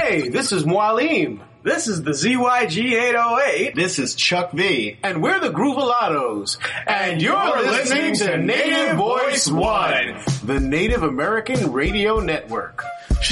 Hey, this is Mualim. This is the ZYG808. This is Chuck V. And we're the Groovalados. And you're listening to Native Voice One, the Native American Radio Network.